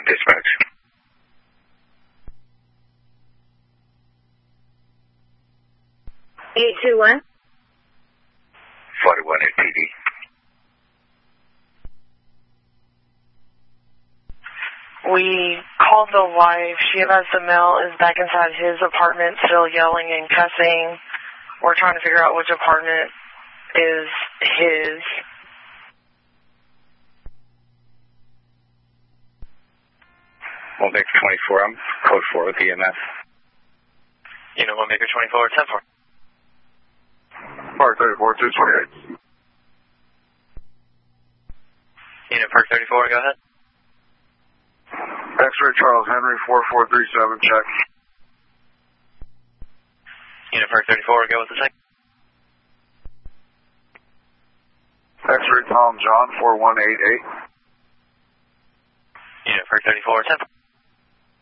dispatch. 821? 41 APD. We called the wife. She advised the male is back inside his apartment still yelling and cussing. We're trying to figure out which apartment is his. Well, Maker 24, I'm code 4 with EMS. Unit 1 Maker 24, 10-4. Park 34, 228. Unit Park 34, go ahead. X-ray Charles Henry 4437, check. Unit Park 34, go with the check. X-ray Tom John 4188. Unit Park 34, 10-4.